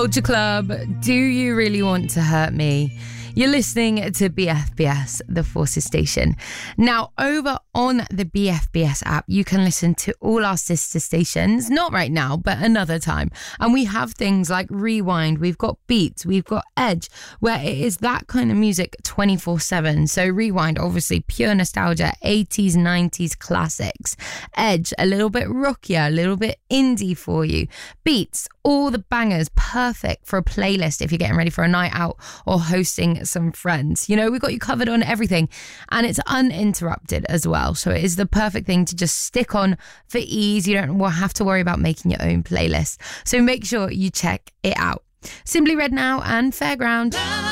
Culture Club, Do You Really Want to Hurt Me? You're listening to BFBS, the Forces Station. Now, over on the BFBS app, you can listen to all our sister stations, not right now, but another time. And we have things like Rewind, we've got Beats, we've got Edge, where it is that kind of music 24/7. So Rewind, obviously, pure nostalgia, 80s, 90s classics. Edge, a little bit rockier, a little bit indie for you. Beats, all the bangers, perfect for a playlist if you're getting ready for a night out or hosting some friends. You know, we've got you covered on everything, and it's uninterrupted as well. So it is the perfect thing to just stick on for ease. You don't have to worry about making your own playlist. So make sure you check it out. Simply Red now and Fairground.